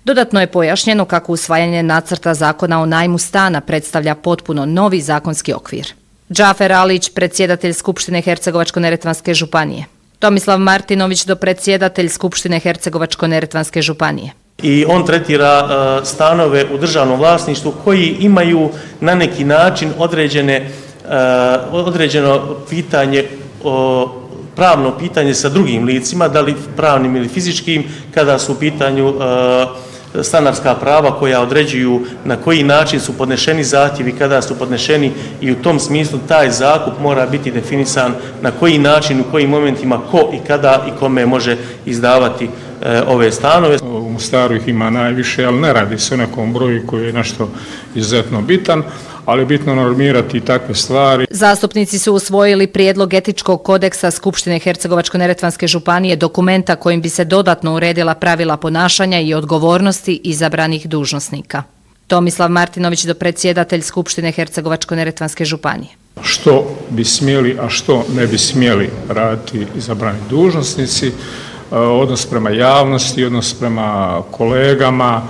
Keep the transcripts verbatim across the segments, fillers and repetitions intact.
Dodatno je pojašnjeno kako usvajanje nacrta zakona o najmu stana predstavlja potpuno novi zakonski okvir. Džafer Alić, predsjedatelj Skupštine Hercegovačko-neretvanske županije. Tomislav Martinović, dopredsjedatelj Skupštine Hercegovačko-neretvanske županije. I on tretira uh, stanove u državnom vlasništvu koji imaju na neki način određene, uh, određeno pitanje, uh, pravno pitanje sa drugim licima, da li pravnim ili fizičkim, kada su u pitanju uh, stanarska prava koja određuju na koji način su podnešeni zahtjevi, kada su podnešeni, i u tom smislu taj zakup mora biti definisan na koji način, u kojim momentima, ko i kada i kome može izdavati e, ove stanove. U Mostaru ih ima najviše, ali ne radi se o nekom broju koji je nešto izuzetno bitan, ali je bitno normirati takve stvari. Zastupnici su usvojili prijedlog etičkog kodeksa Skupštine Hercegovačko-neretvanske županije, dokumenta kojim bi se dodatno uredila pravila ponašanja i odgovornosti izabranih dužnosnika. Tomislav Martinović, dopredsjedatelj Skupštine Hercegovačko-neretvanske županije. Što bi smjeli, a što ne bi smjeli raditi izabrani dužnosnici, odnos prema javnosti, odnos prema kolegama,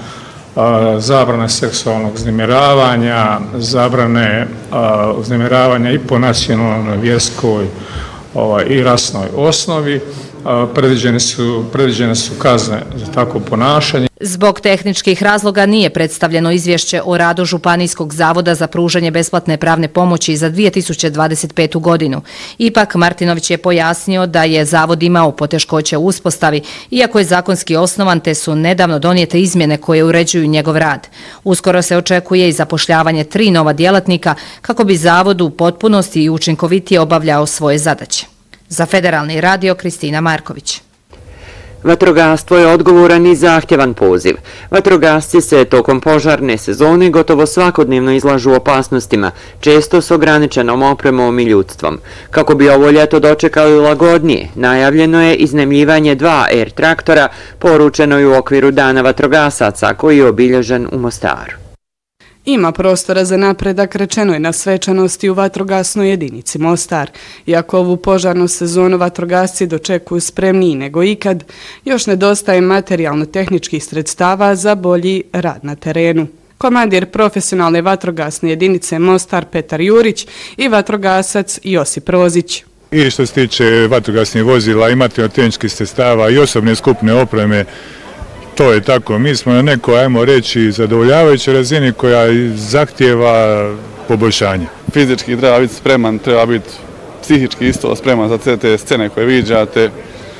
zabrane seksualnog uznemiravanja, zabrane uznemiravanja i po nacionalnoj, vjerskoj i rasnoj osnovi. Predviđene su, predviđene su kazne za takvo ponašanje. Zbog tehničkih razloga nije predstavljeno izvješće o radu Županijskog zavoda za pružanje besplatne pravne pomoći za dvije tisuće dvadeset petu. godinu. Ipak, Martinović je pojasnio da je zavod imao poteškoće u uspostavi, iako je zakonski osnovan, te su nedavno donijete izmjene koje uređuju njegov rad. Uskoro se očekuje i zapošljavanje tri nova djelatnika kako bi zavod u potpunosti i učinkovitije obavljao svoje zadaće. Za Federalni radio, Kristina Marković. Vatrogastvo je odgovoran i zahtjevan poziv. Vatrogasci se tokom požarne sezone gotovo svakodnevno izlažu opasnostima, često s ograničenom opremom i ljudstvom. Kako bi ovo ljeto dočekali lagodnije, najavljeno je iznajmljivanje dva er traktora, poručeno je u okviru Dana vatrogasaca koji je obilježen u Mostaru. Ima prostora za napredak, rečeno je na svečanosti u vatrogasnoj jedinici Mostar. Iako ovu požarnu sezonu vatrogasci dočekuju spremniji nego ikad, još nedostaje materijalno-tehničkih sredstava za bolji rad na terenu. Komandir profesionalne vatrogasne jedinice Mostar Petar Jurić i vatrogasac Josip Rozić. I što se tiče vatrogasnih vozila i materijalno-tehničkih sredstava i osobne skupne opreme, to je tako. Mi smo na nekoj, ajmo reći, zadovoljavajućoj razini koja zahtijeva poboljšanje. Fizički treba biti spreman, treba biti psihički isto spreman za sve te scene koje viđate.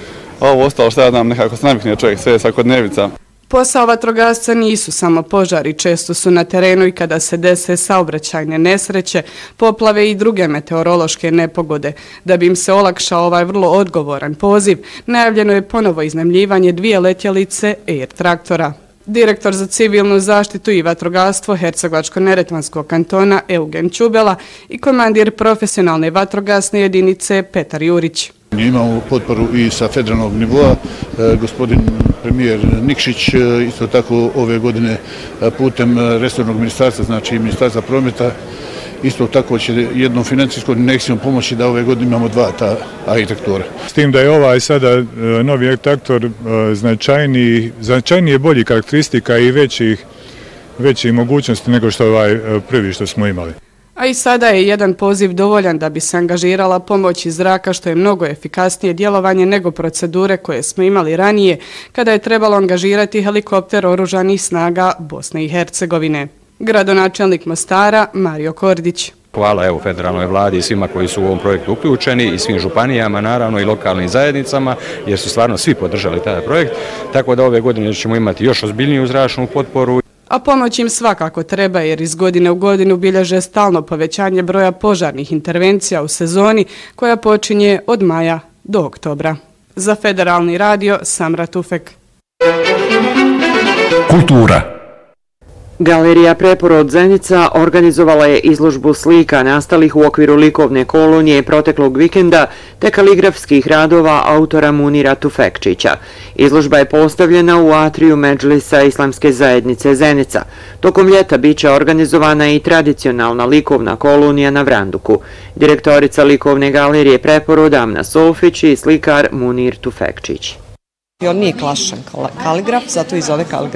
Ovo ostalo što ja znam, nekako se navikne čovjek, sve je svakodnevica. Posao vatrogasca nisu samo požari, često su na terenu i kada se dese saobraćajne nesreće, poplave i druge meteorološke nepogode. Da bi im se olakšao ovaj vrlo odgovoran poziv, najavljeno je ponovo iznajmljivanje dvije letjelice er traktora. Direktor za civilnu zaštitu i vatrogastvo Hercegovačko-neretvanskog kantona Eugen Čubela i komandir profesionalne vatrogasne jedinice Petar Jurić. Imamo potporu i sa federalnog nivoa, gospodin premijer Nikšić isto tako ove godine putem resornog ministarstva, znači ministarstva prometa, isto tako će jednom financijskom injekcijom pomoći da ove godine imamo dva ta er traktora. S tim da je ovaj sada novi er traktor značajniji, značajnije bolji karakteristika i većih, većih mogućnosti nego što je ovaj prvi što smo imali. A i sada je jedan poziv dovoljan da bi se angažirala pomoć iz zraka, što je mnogo efikasnije djelovanje nego procedure koje smo imali ranije, kada je trebalo angažirati helikopter oružanih snaga Bosne i Hercegovine. Gradonačelnik Mostara Mario Kordić. Hvala evo federalnoj vladi i svima koji su u ovom projektu uključeni i svim županijama, naravno i lokalnim zajednicama, jer su stvarno svi podržali taj projekt, tako da ove godine ćemo imati još ozbiljniju zračnu potporu. A pomoć im svakako treba jer iz godine u godinu bilježe stalno povećanje broja požarnih intervencija u sezoni koja počinje od maja do oktobra. Za Federalni radio, Samra Tufek. Kultura. Galerija Preporod Zenica organizovala je izložbu slika nastalih u okviru likovne kolonije proteklog vikenda te kaligrafskih radova autora Munira Tufekčića. Izložba je postavljena u atriju Medžlisa Islamske zajednice Zenica. Tokom ljeta biće organizovana i tradicionalna likovna kolonija na Vranduku. Direktorica likovne galerije Preporod Amna Sofić i slikar Munir Tufekčić. On nije klasičan kaligraf, zato i zove kaligraf.